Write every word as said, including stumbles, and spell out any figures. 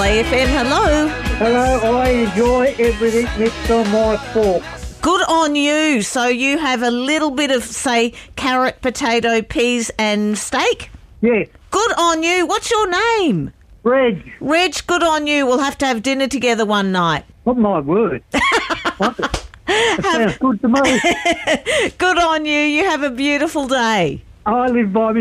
A F M. Hello. Hello, I enjoy everything that's on my fork. Good on you. So you have a little bit of, say, carrot, potato, peas and steak? Yes, Good on you. What's your name? Reg. Reg, good on you. We'll have to have dinner together one night. Oh, my word. That sounds good to me. Good on you. You have a beautiful day. I live by